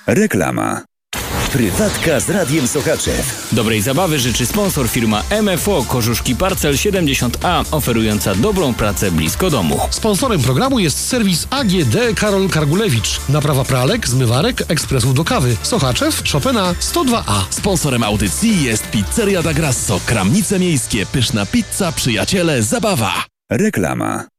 Reklama. Prywatka z Radiem Sochaczew. Dobrej zabawy życzy sponsor firma MFO Kożuszki Parcel 70A, oferująca dobrą pracę blisko domu. Sponsorem programu jest serwis AGD Karol Kargulewicz. Naprawa pralek, zmywarek, ekspresów do kawy. Sochaczew, Chopina 102A. Sponsorem audycji jest Pizzeria da Grasso, Kramnice Miejskie, pyszna pizza, przyjaciele, zabawa. Reklama.